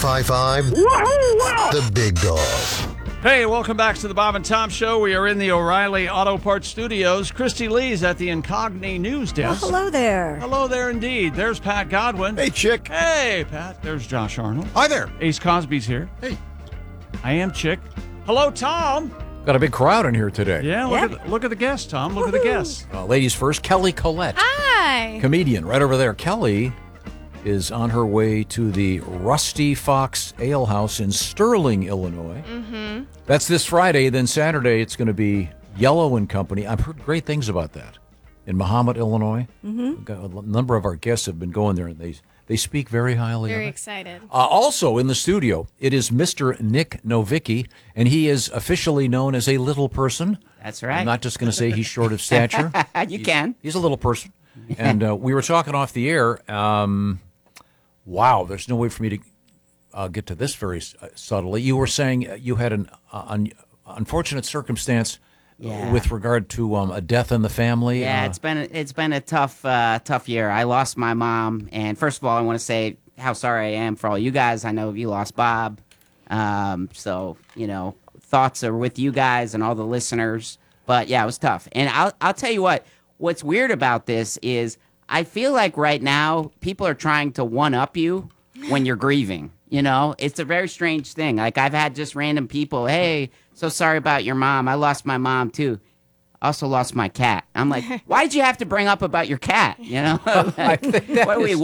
1055, the big dog. Hey, welcome back to the Bob and Tom Show. We are in the O'Reilly Auto Parts Studios. Christy Lee's at the Incogni News Desk. Well, hello there. Hello there indeed. There's Pat Godwin. Hey, Chick. Hey, Pat. There's Josh Arnold. Hi there. Ace Cosby's here. Hey. I am Chick. Hello, Tom. Got a big crowd in here today. Yeah, look at the guests, Tom. Look at the guests. Ladies first, Kelly Collette. Hi. Comedian right over there. Kelly is on her way to the Rusty Fox Ale House in Sterling, Illinois. Mm-hmm. That's this Friday. Then Saturday, it's going to be Yellow and Company. I've heard great things about that in Mahomet, Illinois. Mm-hmm. A number of our guests have been going there, and they speak very highly Very of it. excited. Also in the studio, it is Mr. Nick Novicki, and he is officially known as a little person. That's right. I'm not just going to say he's short of stature. He's a little person. And we were talking off the air. Wow, there's no way for me to get to this very subtly. You were saying you had an unfortunate circumstance with regard to a death in the family. Yeah, it's been a tough year. I lost my mom, and first of all, I want to say how sorry I am for all you guys. I know you lost Bob, so thoughts are with you guys and all the listeners. But yeah, it was tough. And I'll tell you what. What's weird about this is I feel like right now people are trying to one-up you when you're grieving. It's a very strange thing. Like I've had just random people, hey, so sorry about your mom. I lost my mom too. Also lost my cat. I'm like, why did you have to bring up about your cat? I think that what are we,